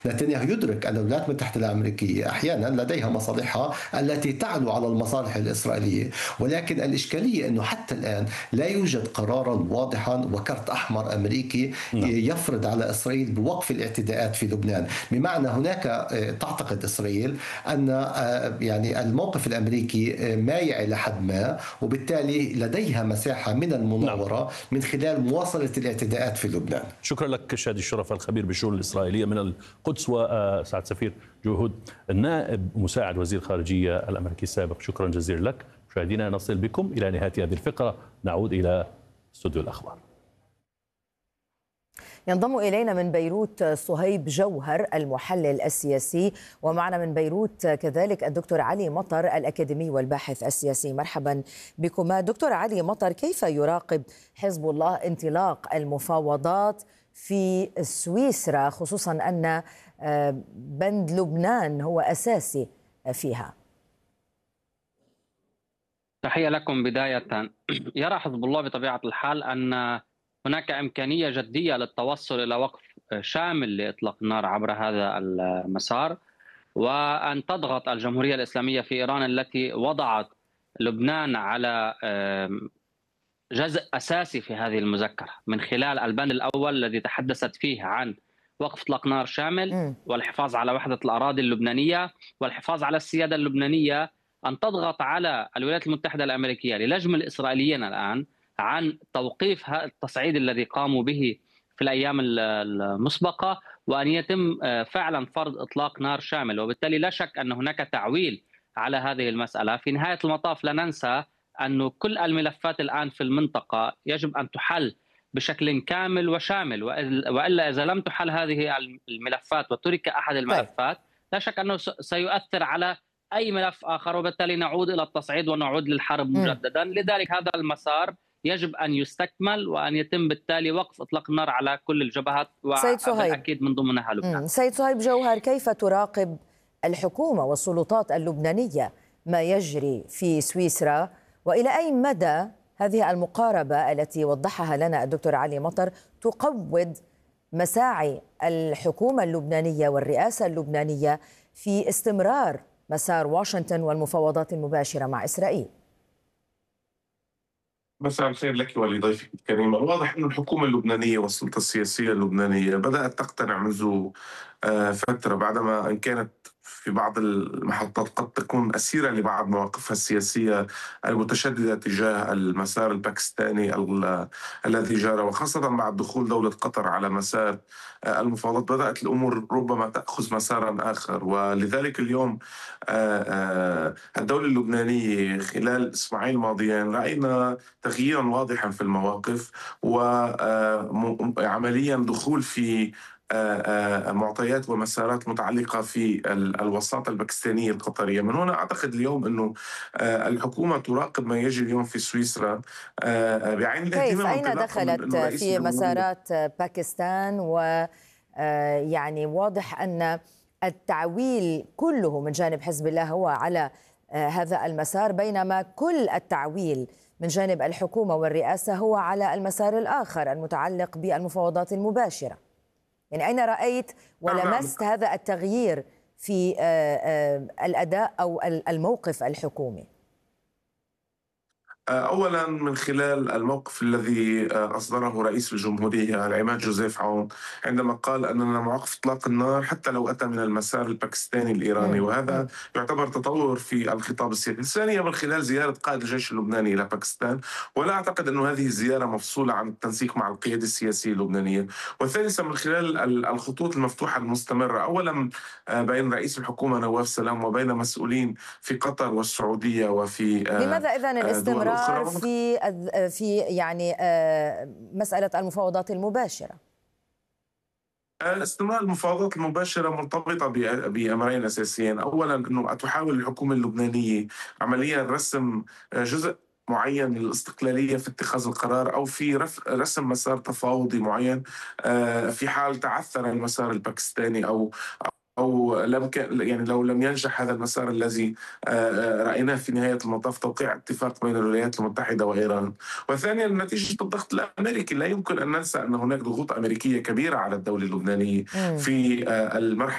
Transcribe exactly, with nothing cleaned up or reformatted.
نتنياهو يدرك أن الولايات المتحدة الأمريكية أحيانا لديها مصالحها التي تعلو على المصالح الإسرائيلية، ولكن الإشكالية أنه حتى الآن لا يوجد قرارا واضحا وكرت أحمر أمريكي نعم. يفرض على إسرائيل بوقف الاعتداءات في لبنان. بمعنى هناك تعتقد إسرائيل أن يعني الموقف الأمريكي مايع إلى حد ما، وبالتالي لديها مساحة من نعم. المناورة من خلال مواصلة الاعتداءات في لبنان. شكرا لك شادي الشرف الخبير بالشؤون الإسرائيلية من القدس، وسعد سفير جهود النائب مساعد وزير الخارجية الأمريكي السابق. شكرا جزيلا لك. مشاهدينا نصل بكم إلى نهاية هذه الفقرة، نعود إلى استوديو الأخبار. ينضم إلينا من بيروت صهيب جوهر المحلل السياسي، ومعنا من بيروت كذلك الدكتور علي مطر الأكاديمي والباحث السياسي. مرحبا بكما. دكتور علي مطر، كيف يراقب حزب الله انطلاق المفاوضات في سويسرا، خصوصا أن بند لبنان هو أساسي فيها؟ تحية لكم. بداية، يرى حزب الله بطبيعة الحال أن هناك إمكانية جدية للتوصل إلى وقف شامل لإطلاق النار عبر هذا المسار، وأن تضغط الجمهورية الإسلامية في إيران التي وضعت لبنان على جزء أساسي في هذه المذكرة من خلال البند الأول الذي تحدثت فيه عن وقف إطلاق نار شامل والحفاظ على وحدة الأراضي اللبنانية والحفاظ على السيادة اللبنانية، أن تضغط على الولايات المتحدة الأمريكية للجم الإسرائيليين الآن عن توقيف التصعيد الذي قاموا به في الأيام المسبقة، وأن يتم فعلا فرض إطلاق نار شامل. وبالتالي لا شك أن هناك تعويل على هذه المسألة. في نهاية المطاف لا ننسى أن كل الملفات الآن في المنطقة يجب أن تحل بشكل كامل وشامل، وإلا إذا لم تحل هذه الملفات وترك أحد الملفات لا شك أنه سيؤثر على أي ملف آخر، وبالتالي نعود إلى التصعيد ونعود للحرب مجددا. لذلك هذا المسار يجب أن يستكمل وأن يتم بالتالي وقف إطلاق النار على كل الجبهات، وبالأكيد من ضمنها لبنان. سيد صهيب جوهر، كيف تراقب الحكومة والسلطات اللبنانية ما يجري في سويسرا، وإلى أي مدى هذه المقاربة التي وضحها لنا الدكتور علي مطر تقوض مساعي الحكومة اللبنانية والرئاسة اللبنانية في استمرار مسار واشنطن والمفاوضات المباشرة مع إسرائيل؟ مساء الخير لك ولضيفك الكريم. الواضح أن الحكومة اللبنانية والسلطة السياسية اللبنانية بدأت تقتنع منذ فترة، بعدما أن كانت في بعض المحطات قد تكون أسيرة لبعض مواقفها السياسية المتشددة تجاه المسار الباكستاني الذي جرى، وخاصة بعد دخول دولة قطر على مسار المفاوضات بدأت الأمور ربما تأخذ مسارا آخر. ولذلك اليوم الدولة اللبنانية خلال الأسبوعين الماضيين رأينا تغييرا واضحا في المواقف، وعمليا دخول في معطيات ومسارات متعلقة في الوساطة الباكستانية القطرية. من هنا أعتقد اليوم أنه الحكومة تراقب ما يجري اليوم في سويسرا بعين الاهتمام. كيف أين دخلت في مسارات باكستان؟ ويعني واضح أن التعويل كله من جانب حزب الله هو على هذا المسار، بينما كل التعويل من جانب الحكومة والرئاسة هو على المسار الآخر المتعلق بالمفاوضات المباشرة. يعني أين رأيت ولمست هذا التغيير في الأداء أو الموقف الحكومي؟ أولا من خلال الموقف الذي أصدره رئيس الجمهورية العماد جوزيف عون عندما قال أننا مع وقف إطلاق النار حتى لو أتى من المسار الباكستاني الإيراني، وهذا يعتبر تطور في الخطاب السياسي. ثانيا من خلال زيارة قائد الجيش اللبناني إلى باكستان، ولا أعتقد أن هذه الزيارة مفصولة عن التنسيق مع القيادة السياسية اللبنانية. وثالثا من خلال الخطوط المفتوحة المستمرة، أولا بين رئيس الحكومة نواف سلام وبين مسؤولين في قطر والسعودية وفي لماذا إذن الاستمرار في في يعني مسألة المفاوضات المباشرة؟ استمرار المفاوضات المباشرة مرتبطة بأمرين أساسيين. أولا أنه تحاول الحكومة اللبنانية عمليا رسم جزء معين من الاستقلالية في اتخاذ القرار أو في رسم مسار تفاوضي معين في حال تعثر المسار الباكستاني أو أو لم يعني لو لم ينجح هذا المسار الذي رأيناه في نهاية المطاف توقيع اتفاق بين الولايات المتحدة وإيران. وثانيا نتيجة الضغط الأمريكي، لا يمكن أن ننسى أن هناك ضغوط أمريكية كبيرة على الدولة اللبنانية في المرحلة